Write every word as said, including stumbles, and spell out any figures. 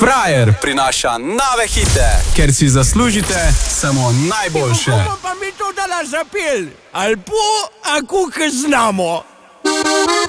Frajer prinaša nove hite, ker si zaslužite samo najboljše. Bomo pa mi to dala zapel, ali po, ako znamo.